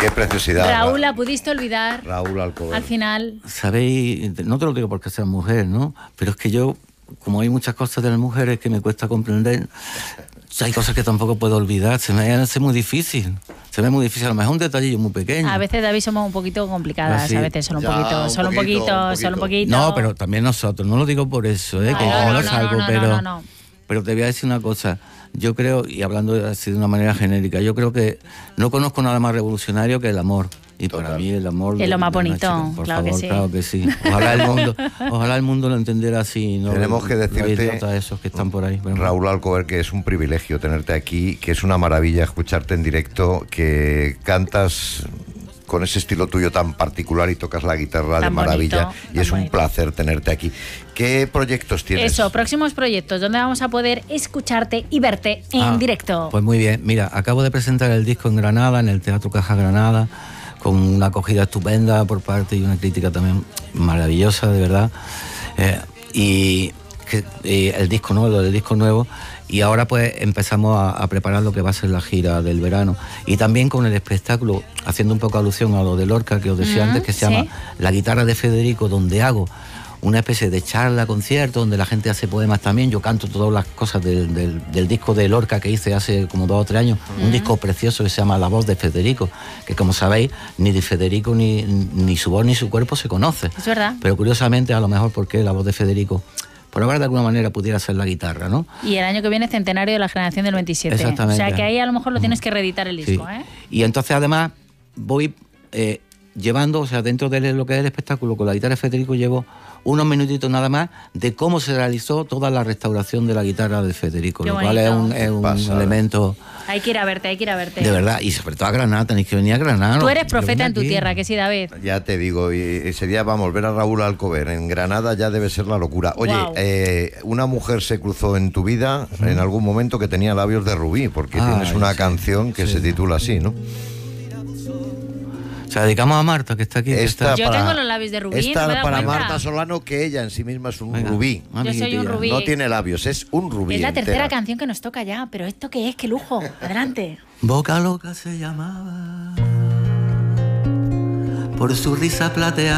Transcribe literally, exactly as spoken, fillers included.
Qué preciosidad. Raúl, ¿la pudiste olvidar? Raúl Alcover. Al final. Sabéis, no te lo digo porque seas mujer, ¿no? Pero es que yo, como hay muchas cosas de las mujeres que me cuesta comprender, hay cosas que tampoco puedo olvidar. Se me hace muy difícil. Se me hace muy difícil. A lo mejor un detallillo muy pequeño. A veces, David, somos un poquito complicadas. Así. A veces solo un Ya, poquito, un solo un poquito, poquito, un poquito. solo un poquito. No, pero también nosotros. No lo digo por eso, ¿eh? No, que no, no, no, lo no, salgo, no, no, pero... no, no. Pero te voy a decir una cosa. Yo creo, y hablando así de una manera genérica, yo creo que no conozco nada más revolucionario que el amor. Y Total. para mí el amor... Es lo más de una bonito, chica, por claro que favor, sí. claro que sí. Ojalá el mundo, ojalá el mundo lo entendiera así. ¿No? Tenemos que Los decirte, idiotas esos que están por ahí. Bueno. Raúl Alcover, que es un privilegio tenerte aquí, que es una maravilla escucharte en directo, que cantas con ese estilo tuyo tan particular y tocas la guitarra Tan de maravilla, bonito, y tan es un bonito. placer tenerte aquí. ¿Qué proyectos tienes? Eso, próximos proyectos, donde vamos a poder escucharte y verte en Ah, directo. Pues muy bien. Mira, acabo de presentar el disco en Granada, en el Teatro Caja Granada, con una acogida estupenda por parte y una crítica también maravillosa, de verdad. Eh, y que, y el disco nuevo, el disco nuevo. Y ahora pues empezamos a, a preparar lo que va a ser la gira del verano. Y también con el espectáculo, haciendo un poco alusión a lo de Lorca que os decía Mm, antes, que se sí. llama La Guitarra de Federico, donde hago una especie de charla, concierto, donde la gente hace poemas también. Yo canto todas las cosas del, del, del disco de Lorca que hice hace como dos o tres años, Mm. un disco precioso que se llama La Voz de Federico, que como sabéis, ni de Federico ni, ni su voz ni su cuerpo se conoce. Es verdad. Pero curiosamente, a lo mejor porque la voz de Federico, por hablar de alguna manera, pudiera ser la guitarra, ¿no? Y el año que viene, centenario de la generación del veintisiete. Exactamente. O sea, que ahí a lo mejor lo tienes que reeditar el disco, Sí. ¿eh? Y entonces además voy eh, llevando, o sea, dentro de lo que es el espectáculo con la guitarra de Federico, llevo unos minutitos nada más de cómo se realizó toda la restauración de la guitarra de Federico, Qué lo cual es un, bonito. es un Pasada. elemento Hay que ir a verte, hay que ir a verte. de verdad, y sobre todo a Granada, tenéis que venir a Granada. Tú ¿no? eres Yo profeta vine en tu aquí. tierra, que sí, David. Ya te digo, y ese día vamos a volver a Raúl Alcover en Granada, ya debe ser la locura. Oye, Guau. eh, una mujer se cruzó en tu vida en algún momento que tenía labios de rubí, porque Ay, tienes una sí, canción que sí. se titula así, ¿no? O sea, dedicamos a Marta, que está aquí. que Esta está- Yo tengo los labios de rubí, esta ¿me he dado para cuenta? Marta Solano, que ella en sí misma es un Venga, rubí. una Yo soy un amiguitilla. rubí. No tiene labios, es un rubí. Es la tercera entera. canción que nos toca ya, pero ¿esto qué es? ¡Qué lujo! Adelante. Boca Loca se llamaba por su risa plateada.